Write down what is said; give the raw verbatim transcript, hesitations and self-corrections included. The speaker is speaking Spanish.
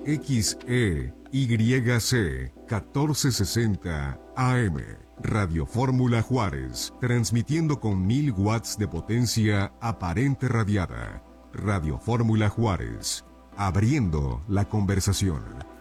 X E Y C catorce sesenta A M. Radio Fórmula Juárez, transmitiendo con mil watts de potencia aparente radiada. Radio Fórmula Juárez, abriendo la conversación.